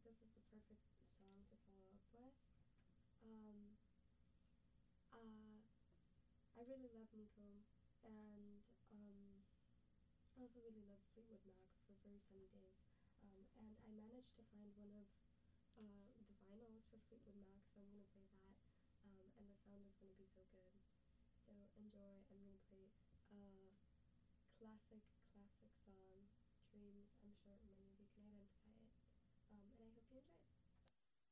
this is the perfect song to follow up with. Um, I really love Nico, and I also really love Fleetwood Mac for Very Sunny Days. And I managed to find one of the vinyls for Fleetwood Mac, so I'm going to play that, and the sound is going to be so good. So enjoy. I'm going to play a classic song, Dreams. I'm sure many of you can identify it, and I hope you enjoy it.